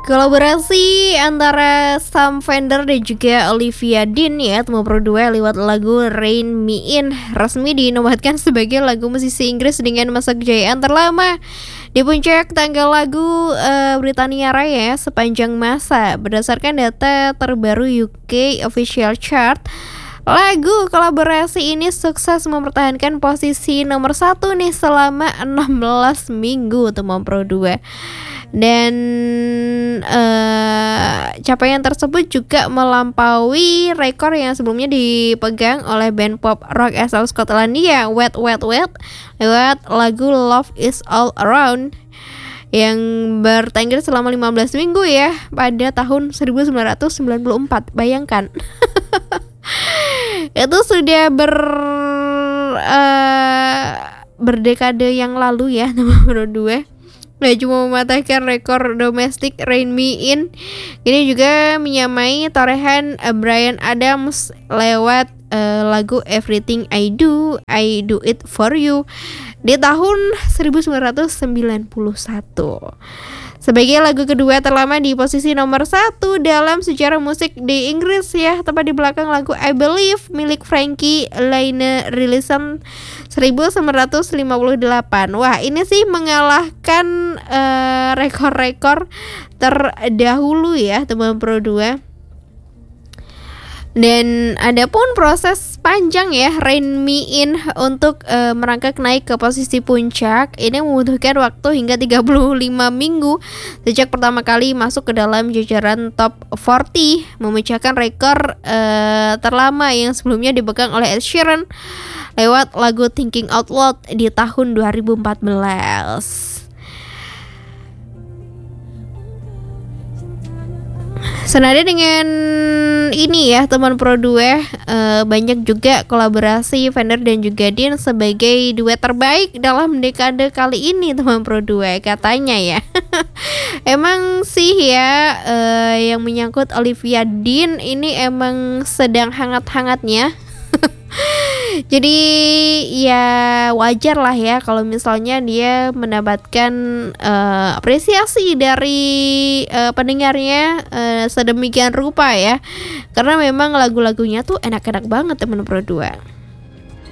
Kolaborasi antara Sam Fender dan juga Olivia Dean ya, Teman Pro 2 lewat lagu Rain Me In resmi dinobatkan sebagai lagu musisi Inggris dengan masa kejayaan terlama di puncak tanggal lagu Britania Raya sepanjang masa. Berdasarkan data terbaru UK Official Chart, lagu kolaborasi ini sukses mempertahankan posisi nomor 1 nih selama 16 minggu, Teman Pro 2. Dan capaian tersebut juga melampaui rekor yang sebelumnya dipegang oleh band pop rock asal Skotlandia Wet Wet Wet lewat lagu Love Is All Around yang bertengger selama 15 minggu ya pada tahun 1994. Bayangkan. Itu sudah berdekade yang lalu ya, Teman Pro 2. Nah, cuma mematahkan rekor domestik Rain Me In. Ini juga menyamai torehan Bryan Adams lewat lagu Everything I Do It For You di tahun 1991. Sebagai lagu kedua terlama di posisi nomor 1 dalam sejarah musik di Inggris ya, tepat di belakang lagu I Believe milik Frankie Laine rilisan 1958. Wah, ini sih mengalahkan rekor-rekor terdahulu ya, Teman Pro 2. Dan ada pun proses panjang ya Rain Me In untuk merangkak naik ke posisi puncak. Ini membutuhkan waktu hingga 35 minggu sejak pertama kali masuk ke dalam jajaran top 40, memecahkan rekor terlama yang sebelumnya dipegang oleh Ed Sheeran lewat lagu Thinking Out Loud di tahun 2014. Senada dengan ini ya, Teman Pro 2, banyak juga kolaborasi Fender dan juga Dean sebagai duet terbaik dalam dekade kali ini, Teman Pro 2 katanya ya. Emang sih ya, yang menyangkut Olivia Dean ini emang sedang hangat-hangatnya. Jadi ya wajar lah ya kalau misalnya dia mendapatkan apresiasi dari pendengarnya sedemikian rupa ya, karena memang lagu-lagunya tuh enak-enak banget, Teman Pro 2.